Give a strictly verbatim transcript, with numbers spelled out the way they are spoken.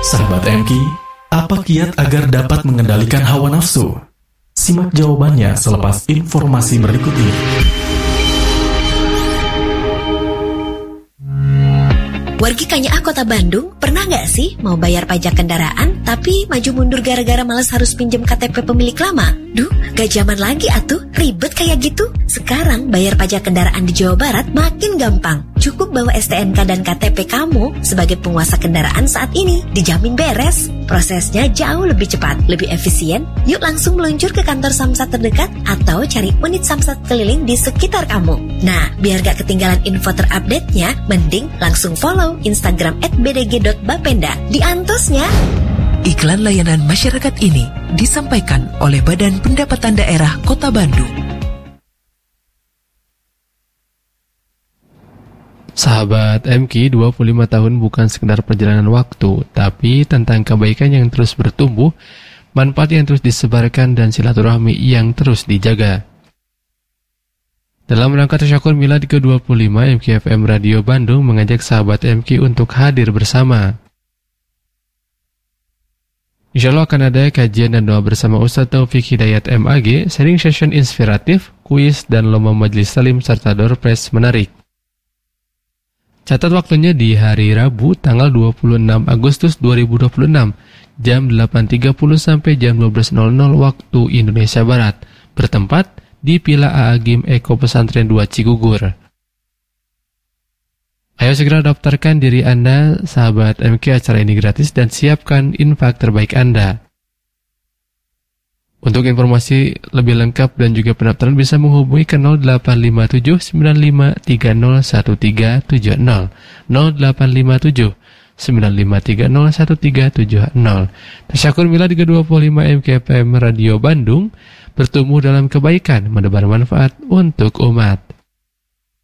Sahabat M K, apa kiat agar dapat mengendalikan hawa nafsu? Simak jawabannya selepas informasi berikut ini. Wargi Kanyaah Kota Bandung, pernah nggak sih mau bayar pajak kendaraan tapi maju mundur gara-gara malas harus pinjam K T P pemilik lama? Duh, gak zaman lagi atuh, ribet kayak gitu. Sekarang bayar pajak kendaraan di Jawa Barat makin gampang. Cukup bawa S T N K dan K T P kamu sebagai penguasa kendaraan saat ini, dijamin beres. Prosesnya jauh lebih cepat, lebih efisien. Yuk langsung meluncur ke kantor Samsat terdekat atau cari unit Samsat keliling di sekitar kamu. Nah, biar gak ketinggalan info terupdate-nya, mending langsung follow Instagram at b d g dot bapenda. Diantosnya. Iklan layanan masyarakat ini disampaikan oleh Badan Pendapatan Daerah Kota Bandung. Sahabat M K, dua puluh lima tahun bukan sekedar perjalanan waktu, tapi tentang kebaikan yang terus bertumbuh, manfaat yang terus disebarkan, dan silaturahmi yang terus dijaga. Dalam rangka tasyakur milad ke dua puluh lima, M K F M Radio Bandung mengajak sahabat M K untuk hadir bersama. Insya Allah akan ada kajian dan doa bersama Ustadz Taufik Hidayat M A G, sharing session inspiratif, kuis, dan lomba majelis salim serta door prize menarik. Catat waktunya di hari Rabu tanggal dua puluh enam Agustus dua ribu dua puluh enam, jam delapan tiga puluh sampai jam dua belas nol nol waktu Indonesia Barat, bertempat di Pila A A Gim Eko Pesantren dua Cigugur. Ayo segera daftarkan diri Anda, sahabat M K, acara ini gratis dan siapkan infak terbaik Anda. Untuk informasi lebih lengkap dan juga pendaftaran bisa menghubungi ke nol delapan lima tujuh sembilan lima tiga nol satu tiga tujuh nol, nol delapan lima tujuh sembilan lima tiga nol satu tiga tujuh nol. Tasyakur milad ke dua puluh lima M K F M Radio Bandung, bertumbuh dalam kebaikan, menebar manfaat untuk umat.